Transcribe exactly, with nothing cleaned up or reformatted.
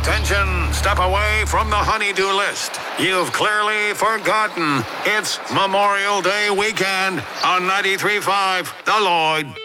Attention, step away from the honeydew list. You've clearly forgotten it's Memorial Day weekend on ninety-three point five The Lloyd.